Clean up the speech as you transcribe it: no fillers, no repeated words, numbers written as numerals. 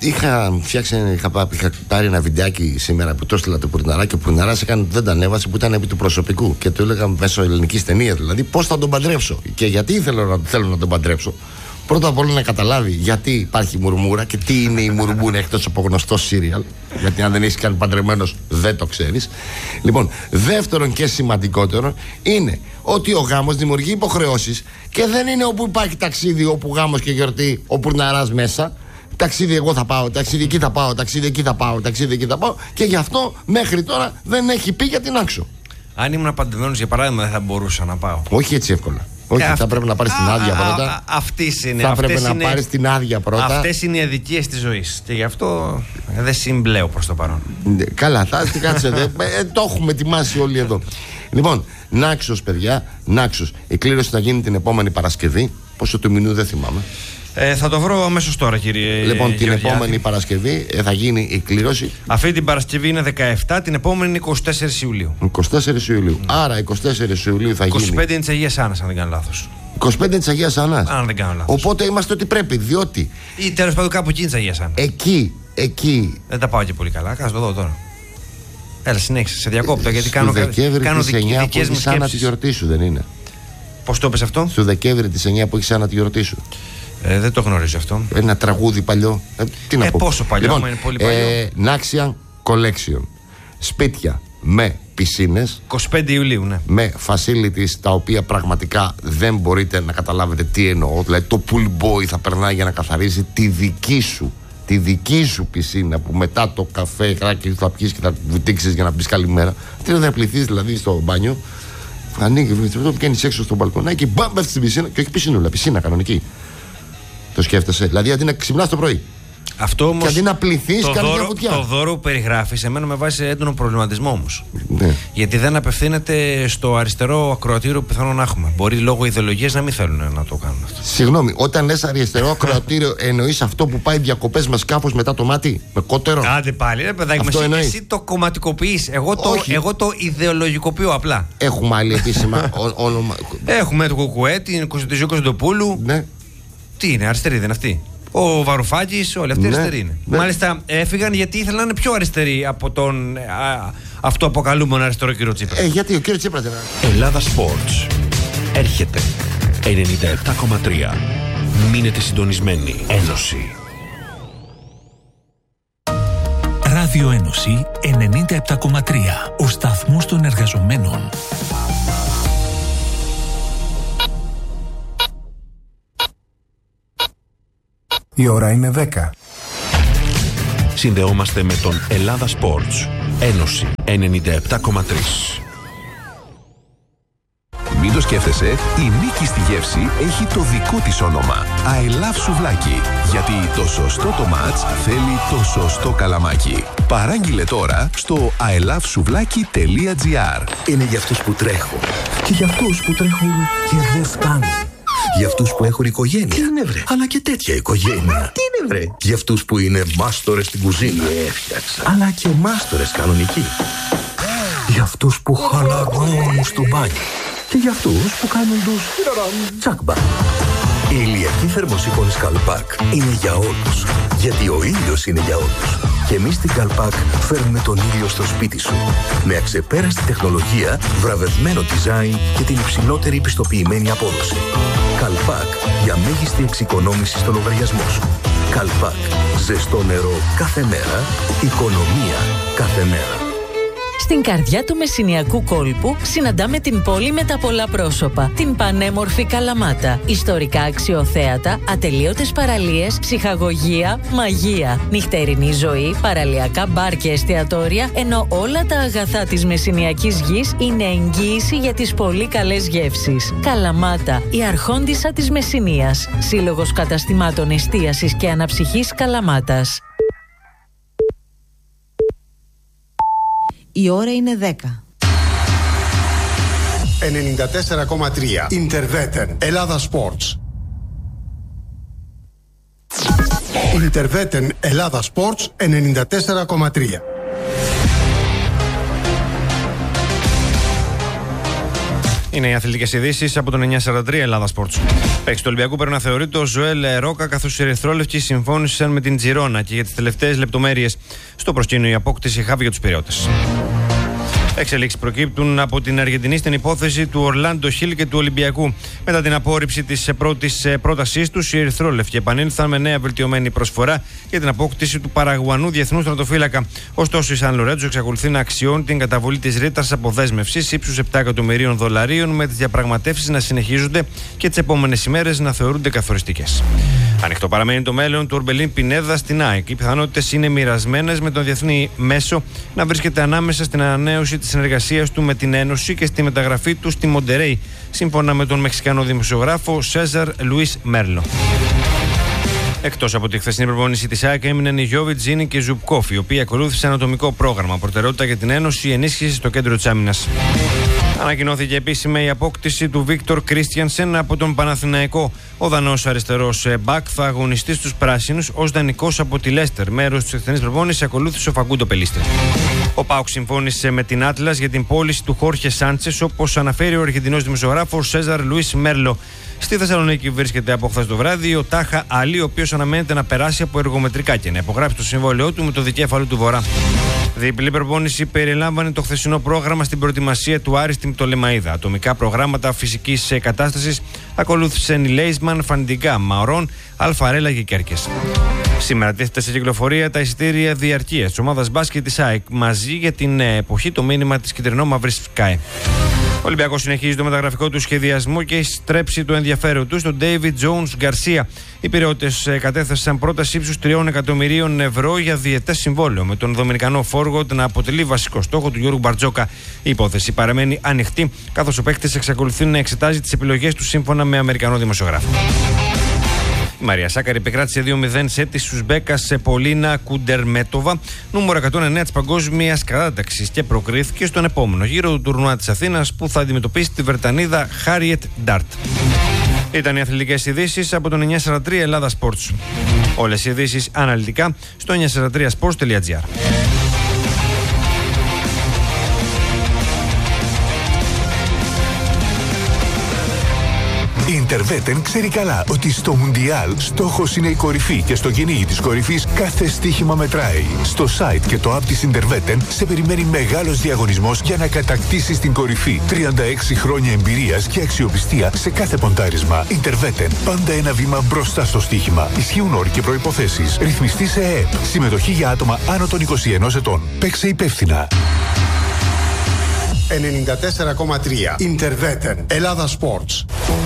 Είχα πάρει ένα βιντεάκι σήμερα που το έστειλα το Πουρναρά, και ο Πουρναράς δεν τα ανέβασε, που ήταν επί του προσωπικού. Και του έλεγα μέσω ελληνικής ταινίας, δηλαδή, πώς θα τον παντρέψω και γιατί θέλω να τον παντρέψω. Πρώτα απ' όλα να καταλάβει γιατί υπάρχει μουρμούρα και τι είναι η μουρμούρα εκτός από γνωστό σύριαλ. Γιατί αν δεν είσαι καν παντρεμένος δεν το ξέρεις. Λοιπόν, δεύτερον και σημαντικότερο είναι ότι ο γάμος δημιουργεί υποχρεώσεις και δεν είναι όπου υπάρχει ταξίδι, όπου γάμος και γιορτή, ο Πουρναράς μέσα. Ταξίδι εγώ θα πάω, ταξίδι εκεί θα πάω, ταξίδι εκεί θα πάω, ταξίδι εκεί θα πάω. Και γι' αυτό μέχρι τώρα δεν έχει πει για την άξο. Αν ήμουν παντρεμένος, για παράδειγμα, δεν θα μπορούσα να πάω. Όχι έτσι εύκολα. Όχι, θα πρέπει να πάρεις την άδεια πρώτα. Θα πρέπει να πάρεις την άδεια πρώτα. Αυτές είναι οι αδικίες της ζωής. Και γι' αυτό δεν συμπλέω προς το παρόν. Καλά, κάτσε. Το έχουμε ετοιμάσει όλοι εδώ. Λοιπόν, Νάξος, παιδιά, Νάξος. Η κλήρωση θα γίνει την επόμενη Παρασκευή. Πόσο του μηνού δεν θυμάμαι. Θα το βρω αμέσως τώρα, κύριε. Λοιπόν, την επόμενη Παρασκευή θα γίνει η κλήρωση. Αυτή την Παρασκευή είναι 17, την επόμενη είναι 24 Ιουλίου. 24 Ιουλίου. Άρα 24 Ιουλίου θα γίνει. 25 είναι της Αγίας Άννας, αν δεν κάνω λάθος. 25 της Αγίας Άννας. Αν δεν κάνω λάθος. Οπότε είμαστε ό,τι πρέπει, διότι. Ή τέλος πάντων κάπου εκεί είναι της Αγίας Άννας. Εκεί. Δεν τα πάω και πολύ καλά. Κάτσε το δω τώρα. Έλα, συνέχισε. Σε διακόπτω γιατί κάνω δικές μου σκέψεις. Τη γιορτή σου, δεν είναι? Πώς το είπες αυτό? Στο Δεκέμβρη της 9 που έχεις σαν τη γιορτή σου. Δεν το γνωρίζω αυτό. Ένα τραγούδι παλιό. Τι να πω. Πόσο παλιό, λοιπόν, είναι πολύ παλιό. Naxian Collection. Σπίτια με πισίνες. 25 Ιουλίου, ναι. Με facilities τα οποία πραγματικά δεν μπορείτε να καταλάβετε τι εννοώ. Δηλαδή το pool boy θα περνάει για να καθαρίσει τη δική σου πισίνα, που μετά το καφέ κράκι θα πιεις και θα βουτήξεις για να πεις καλημέρα. Τι να πληθείς δηλαδή στο μπάνιο. Ανοίγει, βγαίνεις έξω στο μπαλκονάκι, μπαμ, πέφτεις στην πισίνα και όχι πισινούλα, πισίνα κανονική. Το σκέφτεσαι. Δηλαδή αντί να ξυπνάς το πρωί. Αυτό όμως. Και αντί να πληθείς, κάνει μια βουτιά. Το δώρο που περιγράφεις, εμένα με βάζει έντονο προβληματισμό όμως. Ναι. Γιατί δεν απευθύνεται στο αριστερό ακροατήριο που πιθανόν να έχουμε. Μπορεί λόγω ιδεολογίας να μην θέλουν να το κάνουν αυτό. Συγγνώμη, όταν λες αριστερό ακροατήριο, εννοείς αυτό που πάει διακοπές με σκάφος μετά το μάτι, με κότερο? Άντε πάλι, ρε παιδάκι, εσύ το κομματικοποιείς. Εγώ το ιδεολογικοποιώ απλά. Έχουμε άλλη επίσημα όνομα? Έχουμε το Κουκουέ, την Κωνσταντιζού Κωνσταντοπούλου. Ναι. Τι είναι, αριστερή δεν είναι αυτή? Ο Βαρουφάκης, όλοι αυτοί αριστεροί είναι. Ναι. Μάλιστα έφυγαν γιατί ήθελαν να είναι πιο αριστεροί από τον αυτοαποκαλούμενο αριστερό κύριο Τσίπρα. Γιατί ο κύριο Τσίπρα δεν είναι. Ελλάδα Sports. Έρχεται 97,3. Μείνετε συντονισμένοι. Ένωση. Ράδιο Ένωση 97,3. Ο σταθμός των εργαζομένων. Η ώρα είναι 10. Συνδεόμαστε με τον Ελλάδα Sports. Ένωση 97,3. Μην το σκέφτεσαι, η νίκη στη γεύση έχει το δικό της όνομα. I love σουβλάκι. Γιατί το σωστό το μάτς θέλει το σωστό καλαμάκι. Παράγγειλε τώρα στο ilovesouβλaki.gr. Είναι για αυτούς που τρέχουν. Και για αυτούς που τρέχουν και δεν φτάνουν. Για αυτούς που έχουν οικογένεια. Τι είναι, βρε? Αλλά και τέτοια οικογένεια. Τι είναι, βρε? Για αυτούς που είναι μάστορες στην κουζίνα. Έφτιαξα. Αλλά και μάστορες κανονικοί. Για αυτούς που χαλαρώνουν στο μπάνιο. Και για αυτούς που κάνουν τους τσάκμπα. Η ηλιακή θερμοσύφωνη Καλπάκ είναι για όλους. Γιατί ο ήλιος είναι για όλους. Και εμείς στην Καλπάκ φέρνουμε τον ήλιο στο σπίτι σου. Με αξεπέραστη τεχνολογία, βραβευμένο design και την υψηλότερη πιστοποιημένη απόδοση. Καλπάκ, για μέγιστη εξοικονόμηση στο λογαριασμό σου. Καλπάκ, ζεστό νερό κάθε μέρα, οικονομία κάθε μέρα. Στην καρδιά του μεσσηνιακού κόλπου συναντάμε την πόλη με τα πολλά πρόσωπα, την πανέμορφη Καλαμάτα. Ιστορικά αξιοθέατα, ατελείωτες παραλίες, ψυχαγωγία, μαγεία, νυχτερινή ζωή, παραλιακά μπαρ και εστιατόρια, ενώ όλα τα αγαθά της μεσσηνιακής γης είναι εγγύηση για τις πολύ καλές γεύσεις. Καλαμάτα, η αρχόντισσα της Μεσσηνίας. Σύλλογος καταστημάτων εστίασης και αναψυχής Καλαμάτας. Η ώρα είναι 10. 94,3. Ιντερβέτεν. Ελλάδα Sports. Ιντερβέτεν. Ελλάδα Sports 94,3. Είναι οι αθλητικές ειδήσεις από τον 943 Ελλάδα Sports. Παίκτης του Ολυμπιακού πρέπει να θεωρείται ο Ζωέλ Ρόκα, καθώς οι ερυθρόλευκοι συμφώνησαν με την Τζιρόνα και για τις τελευταίες λεπτομέρειες στο προσκήνιο η απόκτηση χάβει για τους Πειραιώτες. Εξελίξεις προκύπτουν από την Αργεντινή στην υπόθεση του Ορλάντο Χιλ και του Ολυμπιακού. Μετά την απόρριψη της πρώτης πρότασής τους, οι ερυθρόλευκοι επανήλθαν με νέα βελτιωμένη προσφορά για την απόκτηση του Παραγουανού διεθνούς στρατοφύλακα. Ωστόσο, η Σαν Λορέντζο εξακολουθεί να αξιώνει την καταβολή της ρήτρας αποδέσμευσης ύψους $7 εκατομμυρίων, με τις διαπραγματεύσεις να συνεχίζονται και τις επόμενες ημέρες να θεωρούνται καθοριστικές. Ανοιχτό παραμένει το μέλλον του Ορμπελίν Πινέδα στην ΑΕΚ. Οι πιθανότητες είναι μοιρασμένες, με τον διεθνή μέσο να βρίσκεται ανάμεσα στην ανανέωση της συνεργασίας του με την Ένωση και στη μεταγραφή του στη Μοντερέι, σύμφωνα με τον Μεξικανό δημοσιογράφο Σέζαρ Λουίς Μέρλο. Εκτός από τη χθεσινή προπόνηση της ΑΕΚ έμειναν οι Γιώβιτ, Τζίνι και Ζουμπκόφ, οι οποίοι ακολούθησαν ατομικό πρόγραμμα. Προτεραιότητα για την Ένωση, ενίσχυση στο κέντρο της άμυνας. Ανακοινώθηκε επίσημα η απόκτηση του Βίκτορ Κρίστιανσεν από τον Παναθηναϊκό. Ο Δανός αριστερός μπακ θα αγωνιστεί στους πράσινους ως δανεικός από τη Λέστερ. Μέρος της χθεσινής προπόνησης ακολούθησε ο Φαγκούντο Πελίστρη. Ο ΠΑΟΚ συμφώνησε με την Άτλας για την πώληση του Χόρχε Σάντσες, όπως αναφέρει ο Αργεντινός δημοσιογράφος Σέζαρ Λουίς Μέρλο. Στη Θεσσαλονίκη βρίσκεται από χθες το βράδυ ο Τάχα Αλή, ο οποίος αναμένεται να περάσει από εργομετρικά και να υπογράψει το συμβόλαιό του με το δικέφαλο του Βορρά. Διπλή προπόνηση περιλάμβανε το χθεσινό πρόγραμμα στην προετοιμασία του Άρη στην Πτολεμαΐδα. Ατομικά προγράμματα φυσικής κατάστασης ακολούθησαν οι Λέισμαν, Φαντιγκά, Μαωρών, Αλφαρέλα και Κέρκες. Σήμερα τίθεται σε κυκλοφορία τα εισιτήρια διαρκείας της ομάδας μπάσκετ της ΑΕΚ, μαζί για την εποχή το μήνυμα της κυτρινό-μαύρης ΣΚΑΕ. Ο Ολυμπιακός συνεχίζει το μεταγραφικό του σχεδιασμό και έχει στρέψει το ενδιαφέρον του στον David Jones Garcia. Οι Πειραιώτες κατέθεσαν πρόταση ύψους €3 εκατομμυρίων για διετές συμβόλαιο, με τον Δομινικανό φόργοντ να αποτελεί βασικό στόχο του Γιώργου Μπαρτζόκα. Η υπόθεση παραμένει ανοιχτή, καθώς ο παίκτης εξακολουθεί να εξετάζει τις επιλογές του σύμφωνα με Αμερικανό δημοσιογράφο. Η Μαρία Σάκαρη επικράτησε 2-0 σε τη Ουσμπέκα σε Πολίνα Κουντερμέτοβα, νούμερο 109 της παγκόσμιας κατάταξης, και προκρίθηκε στον επόμενο γύρο του τουρνουά της Αθήνας, που θα αντιμετωπίσει τη Βρετανίδα Χάριετ Ντάρτ. Ήταν οι αθλητικές ειδήσεις από τον 943 Ελλάδα Sports. Όλες οι ειδήσεις αναλυτικά στο 943sports.gr. Η Interveten ξέρει καλά ότι στο Μουντιάλ στόχος είναι η κορυφή και στο κυνήγι της κορυφής κάθε στοίχημα μετράει. Στο site και το app της Interveten σε περιμένει μεγάλος διαγωνισμός για να κατακτήσεις την κορυφή. 36 χρόνια εμπειρίας και αξιοπιστία σε κάθε ποντάρισμα. Interveten, πάντα ένα βήμα μπροστά στο στοίχημα. Ισχύουν όροι και προϋποθέσεις. Ρυθμιστή σε ΕΕΠ. Συμμετοχή για άτομα άνω των 21 ετών. Παίξε υπεύθυνα. 94,3 Interveten Ελλάδα Sports.